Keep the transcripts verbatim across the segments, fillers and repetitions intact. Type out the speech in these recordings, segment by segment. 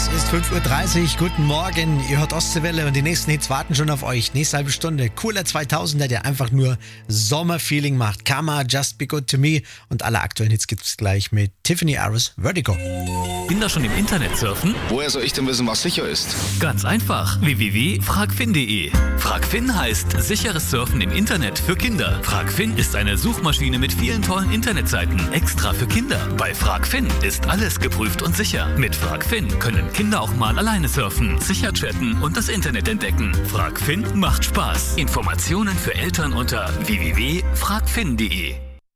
Es ist fünf Uhr dreißig, guten Morgen, ihr hört Ostseewelle und die nächsten Hits warten schon auf euch. Nächste halbe Stunde, cooler zweitausender, der einfach nur Sommerfeeling macht. Karma, Just Be Good To Me und alle aktuellen Hits gibt's gleich mit Tiffany Aris, Vertigo. Kinder schon im Internet surfen? Woher soll ich denn wissen, was sicher ist? Ganz einfach. w w w punkt fragfin punkt de. Fragfin heißt sicheres Surfen im Internet für Kinder. Fragfin ist eine Suchmaschine mit vielen tollen Internetseiten, extra für Kinder. Bei Fragfin ist alles geprüft und sicher. Mit Fragfin können Kinder auch mal alleine surfen, sicher chatten und das Internet entdecken. Fragfin macht Spaß. Informationen für Eltern unter w w w punkt fragfin punkt de.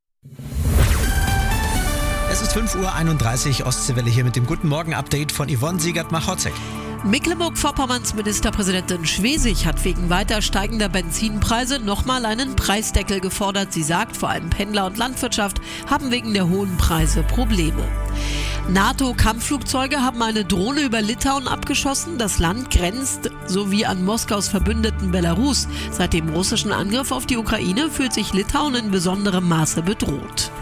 Es ist fünf Uhr einunddreißig, Ostseewelle hier mit dem Guten Morgen-Update von Yvonne Siegert-Machotzek. Mecklenburg-Vorpommerns Ministerpräsidentin Schwesig hat wegen weiter steigender Benzinpreise nochmal einen Preisdeckel gefordert. Sie sagt, vor allem Pendler und Landwirtschaft haben wegen der hohen Preise Probleme. NATO-Kampfflugzeuge haben eine Drohne über Litauen abgeschossen. Das Land grenzt sowie an Moskaus Verbündeten Belarus. Seit dem russischen Angriff auf die Ukraine fühlt sich Litauen in besonderem Maße bedroht.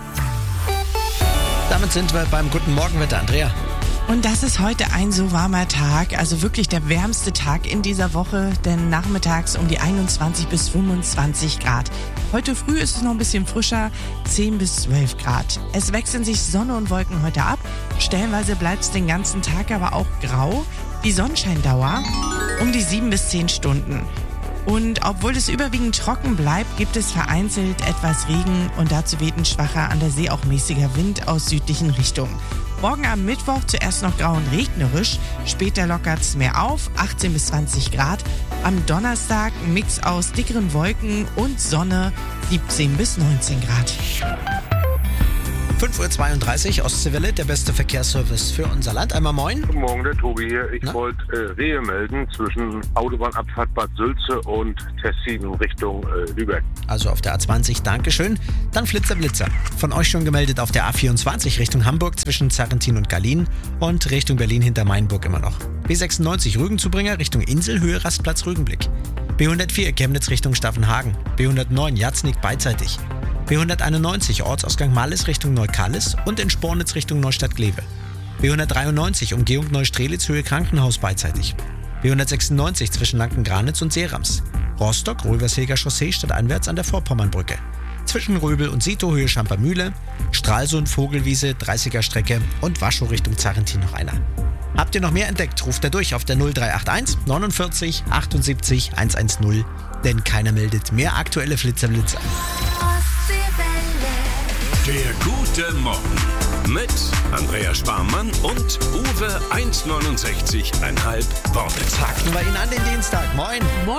Damit sind wir beim Guten Morgenwetter, Andrea. Und das ist heute ein so warmer Tag, also wirklich der wärmste Tag in dieser Woche, denn nachmittags um die einundzwanzig bis fünfundzwanzig Grad. Heute früh ist es noch ein bisschen frischer, zehn bis zwölf Grad. Es wechseln sich Sonne und Wolken heute ab, stellenweise bleibt es den ganzen Tag aber auch grau. Die Sonnenscheindauer um die sieben bis zehn Stunden. Und obwohl es überwiegend trocken bleibt, gibt es vereinzelt etwas Regen und dazu weht ein schwacher, an der See auch mäßiger Wind aus südlichen Richtungen. Morgen am Mittwoch zuerst noch grau und regnerisch, später lockert es mehr auf, achtzehn bis zwanzig Grad. Am Donnerstag ein Mix aus dickeren Wolken und Sonne, siebzehn bis neunzehn Grad. fünf Uhr zweiunddreißig, Ostseewelle, der beste Verkehrsservice für unser Land. Einmal moin. Guten Morgen, der Tobi hier. Ich Na? wollte äh, Rehe melden zwischen Autobahnabfahrt Bad Sülze und Tessin Richtung äh, Lübeck. Also auf der A zwanzig, Dankeschön. Dann Flitzer Blitzer. Von euch schon gemeldet auf der A vierundzwanzig Richtung Hamburg zwischen Zarrentin und Gallien und Richtung Berlin hinter Mainburg immer noch. B sechsundneunzig Rügenzubringer Richtung Insel, Höhe Rastplatz Rügenblick. B hundertvier Chemnitz Richtung Staffenhagen. B hundertneun Jatznig beidseitig. B hunderteinundneunzig Ortsausgang Mallis Richtung Neukallis und in Spornitz Richtung Neustadt-Glewe. B hundertdreiundneunzig Umgehung Neustrelitz Höhe Krankenhaus beidseitig. B hundertsechsundneunzig zwischen Lanken-Granitz und Seerams. Rostock Rövershilger Chaussee stadteinwärts an der Vorpommernbrücke. Zwischen Röbel und Sito Höhe Schampermühle, Stralsund Vogelwiese dreißiger Strecke und Waschow Richtung Zarrentin noch einer. Habt ihr noch mehr entdeckt, ruft er durch auf der null drei acht eins neunundvierzig achtundsiebzig hundertzehn, denn keiner meldet mehr aktuelle Flitzerblitzer. Der gute Morgen mit Andrea Sparmann und Uwe eins neunundsechzig Komma fünf Worte. Packen wir ihn an den Dienstag. Moin. Moin.